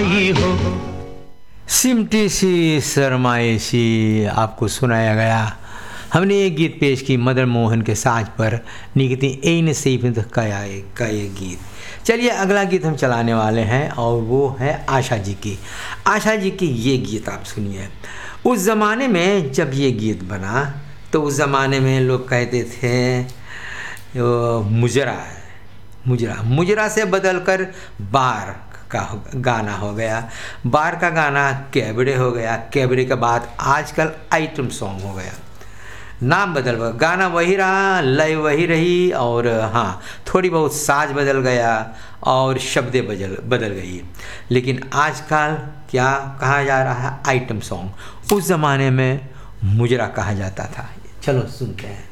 आई हो। सिमटी सी शर्माइशी आपको सुनाया गया। हमने एक गीत पेश की मदन मोहन के साज पर निकती एन सईद का ये गीत। चलिए अगला गीत हम चलाने वाले हैं और वो है आशा जी की। आशा जी की ये गीत आप सुनिए। उस ज़माने में जब ये गीत बना तो उस ज़माने में लोग कहते थे मुजरा है, मुजरा से बदलकर बार का गाना हो गया, बार का गाना कैबरे हो गया, कैबरे के बाद आजकल आइटम सॉन्ग हो गया। नाम बदल गया, गाना वही रहा, लय वही रही, और हाँ थोड़ी बहुत साज बदल गया और शब्दें बदल गई। लेकिन आजकल क्या कहा जा रहा है? Item song. उस ज़माने में मुजरा कहा जाता था। चलो सुनते हैं।